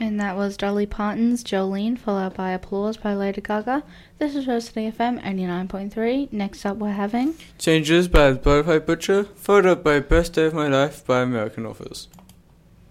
And that was Dolly Parton's Jolene, followed by Applause by Lady Gaga. This is Rosalie FM 89.3. Next up we're having Changes by Butterfly Butcher, followed up by Best Day of My Life by American Authors.